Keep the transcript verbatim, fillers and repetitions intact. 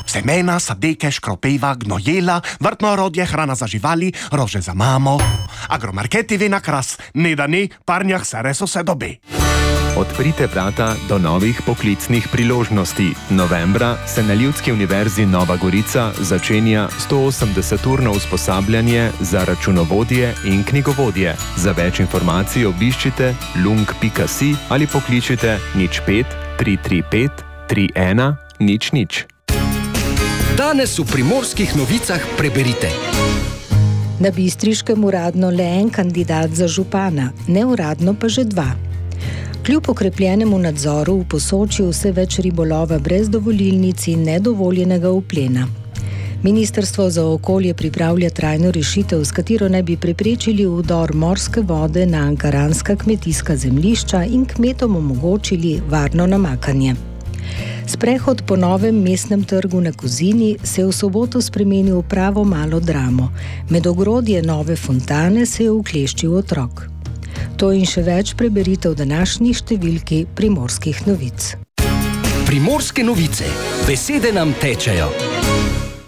Semena, sadeke, škropejva, gnojela, vrtno orodje, hrana za živali, rože za mamo. Agromarketi vina kras, ne da ne, parnjah se res vse dobi. Odprite vrata do novih poklicnih priložnosti. Novembra se na Ljudski univerzi Nova Gorica začenja stoosemdeseturno usposabljanje za računovodje in knjigovodje. Za več informacij obiščite lung pika si ali pokličite nič pet tri tri pet tri ena nič nič. Danes v Primorskih novicah preberite. Na Bistriškem uradno le en kandidat za župana, neuradno pa že dva. Kljub okrepljenemu nadzoru v Posočju vse več ribolova brez dovolilnic in nedovoljenega vplena. Ministrstvo za okolje pripravlja trajno rešitev, s katero naj bi preprečili vdor morske vode na ankaranska kmetijska zemljišča in kmetom omogočili varno namakanje. Sprehod po novem mestnem trgu na Kozini se je v soboto spremenil v pravo malo dramo. Med ogrodje nove fontane se je ukleščil otrok. To in še več preberite v današnji številki Primorskih novic. Primorske novice. Besede nam tečejo.